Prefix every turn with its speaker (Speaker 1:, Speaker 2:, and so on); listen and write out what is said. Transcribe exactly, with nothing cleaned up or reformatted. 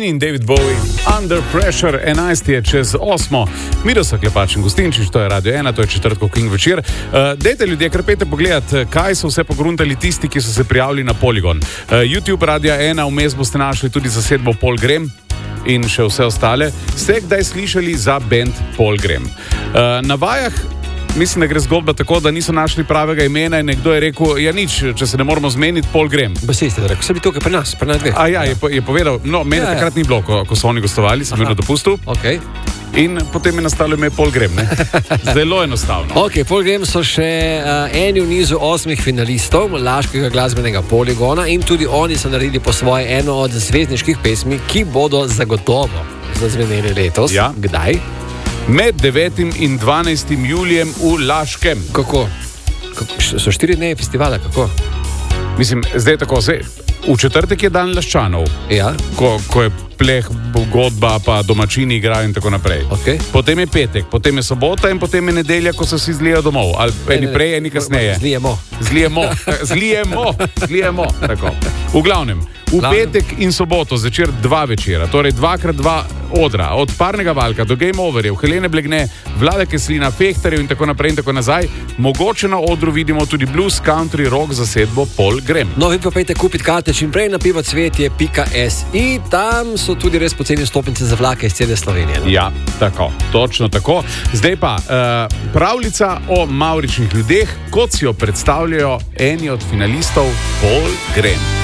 Speaker 1: Queen in David Bowie, Under Pressure, enajst je čez osmo. Miroslav Klepač in Gustinčič, to je Radio ena, to je četrtkov King večer. Uh, dejte ljudje, kar pete pogledati, kaj so vse pogruntali tisti, ki so se prijavili na Polygon. Uh, YouTube Radio ena, vmes boste našli tudi zasedbo Paul Graham in še vse ostale. Ste kdaj slišali za band Paul Graham? Uh, na vajah mislim, da gre zgodba tako, da niso našli pravega imena in nekdo je rekel, ja nič, če se ne moramo zmeniti, Paul Graham.
Speaker 2: Ba si ste rekel, sem bi tukaj pri nas, pri nas dve.
Speaker 1: A ja, je, je povedal, no, mene ja, takrat ja. ni bilo, ko, ko so oni gostovali, sem bil na dopustu.
Speaker 2: Okay.
Speaker 1: In potem je nastalo ime Paul Graham, ne? Zelo enostavno.
Speaker 2: Ok, Paul Graham so še uh, eni v nizu osmih finalistov Laškega glasbenega Polygona in tudi oni so naredili po svoje eno od zvezdniških pesmi, ki bodo zagotovo zazveneli letos.
Speaker 1: Ja.
Speaker 2: Kdaj?
Speaker 1: Med devetim in dvanajstim julijem v Laškem.
Speaker 2: Kako? Kako? So štiri dni festivala, kako?
Speaker 1: Mislim, zdaj tako, zdaj, v četrtek je dan Laščanov,
Speaker 2: ja.
Speaker 1: ko, ko je pleh, godba, pa domačini igrajo in tako naprej.
Speaker 2: Okay.
Speaker 1: Potem je petek, potem je sobota in potem je nedelja, ko se vsi zlijejo domov. Ali eni prej, eni kasneje.
Speaker 2: Zlijemo.
Speaker 1: Zlijemo, zlijemo, zlijemo. Tako. V glavnem, v petek in soboto zvečer dva večera, torej dvakrat dva odra, od Parnega valka do Game Overjev, Helene Blegne, Vlade Keslina, Fehtarjev in tako naprej in tako nazaj. Mogoče na odru vidimo tudi blues, country, rock zasedbo Paul Graham.
Speaker 2: No, vi pa pejte kupiti karte čim prej na pivocvetje pika si, tam so tudi res poceni stopnice za vlake iz cele Slovenije. No?
Speaker 1: Ja, tako, točno tako. Zdaj pa, uh, pravljica o mavričnih ljudeh, kot si jo predstavljajo eni od finalistov Paul Graham.